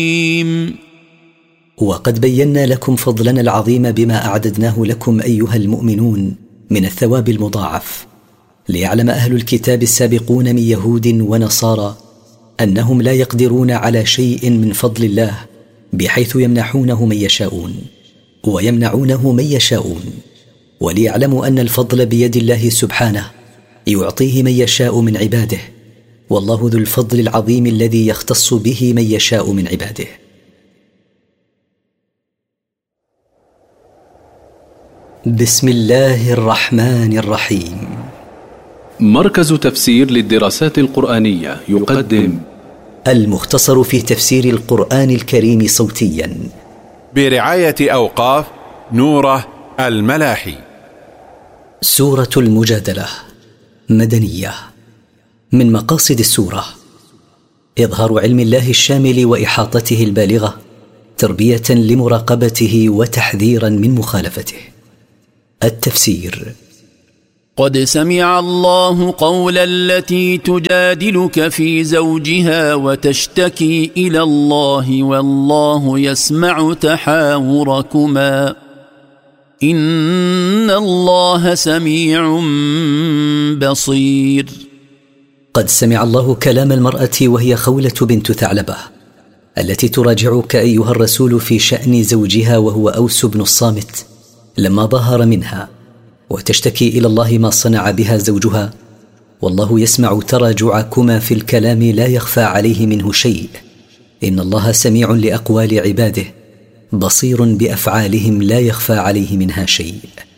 وقد بينا لكم فضلنا العظيم بما أعددناه لكم أيها المؤمنون من الثواب المضاعف، ليعلم أهل الكتاب السابقون من يهود ونصارى أنهم لا يقدرون على شيء من فضل الله، بحيث يمنحونه من يشاءون ويمنعونه من يشاءون، وليعلموا أن الفضل بيد الله سبحانه يعطيه من يشاء من عباده، والله ذو الفضل العظيم الذي يختص به من يشاء من عباده. بسم الله الرحمن الرحيم. مركز تفسير للدراسات القرآنية يقدم المختصر في تفسير القرآن الكريم صوتيا برعاية أوقاف نوره الملاحي. سورة المجادلة مدنية. من مقاصد السورة إظهار علم الله الشامل وإحاطته البالغة، تربية لمراقبته وتحذيرا من مخالفته. التفسير: قد سمع الله قول التي تجادلك في زوجها وتشتكي إلى الله والله يسمع تحاوركما إن الله سميع بصير. قد سمع الله كلام المرأة وهي خولة بنت ثعلبة التي تراجعك أيها الرسول في شأن زوجها وهو أوس بن الصامت لما ظهر منها، وتشتكي إلى الله ما صنع بها زوجها، والله يسمع تراجعكما في الكلام لا يخفى عليه منه شيء، إن الله سميع لأقوال عباده بصير بأفعالهم لا يخفى عليه منها شيء.